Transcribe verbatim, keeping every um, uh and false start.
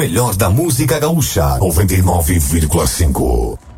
melhor da música gaúcha. noventa e nove vírgula cinco.